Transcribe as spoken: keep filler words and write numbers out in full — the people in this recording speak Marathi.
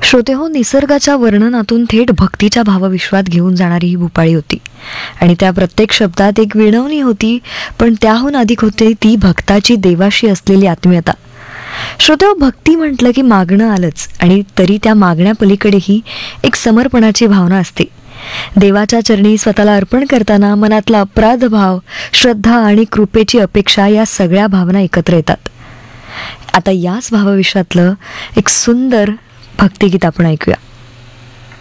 श्रोते हो, निसर्गाच्या वर्णनातून थेट भक्तीच्या भावविश्वात घेऊन जाणारी ही भूपाळी होती. आणि त्या प्रत्येक शब्दात एक विनवणी होती, पण त्याहून अधिक होते ती भक्ताची देवाशी असलेली आत्मीयता. श्रोते हो, भक्ती म्हटलं की मागणं आलंच, आणि तरी त्या मागण्यापलीकडेही एक समर्पणाची भावना असते. देवाच्या चरणी स्वतःला अर्पण करताना मनातला अपराध भाव, श्रद्धा आणि कृपेची अपेक्षा या सगळ्या भावना एकत्र येतात. आता याच भावविश्वातलं एक सुंदर भक्तिगीत आपण ऐकूया.